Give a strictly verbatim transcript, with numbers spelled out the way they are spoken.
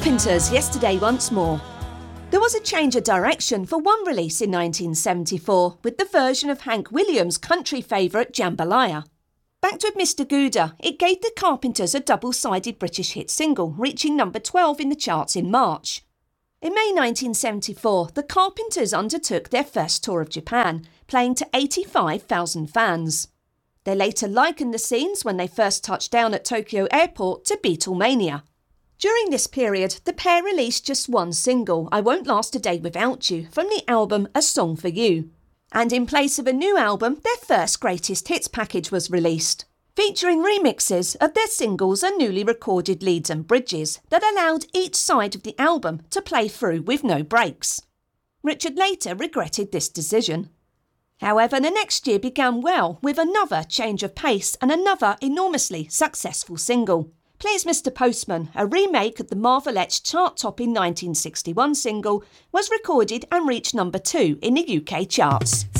Carpenters yesterday once more. There was a change of direction for one release in nineteen seventy-four with the version of Hank Williams' country favourite Jambalaya. Backed with Mister Gouda, it gave the Carpenters a double-sided British hit single, reaching number twelve in the charts in March. In May nineteen seventy-four, the Carpenters undertook their first tour of Japan, playing to eighty-five thousand fans. They later likened the scenes when they first touched down at Tokyo Airport to Beatlemania. During this period, the pair released just one single, I Won't Last a Day Without You, from the album A Song for You. And in place of a new album, their first greatest hits package was released, featuring remixes of their singles and newly recorded leads and bridges that allowed each side of the album to play through with no breaks. Richard later regretted this decision. However, the next year began well with another change of pace and another enormously successful single. Please Mister Postman, a remake of the Marvelettes' chart-topping nineteen sixty-one single, was recorded and reached number two in the U K charts.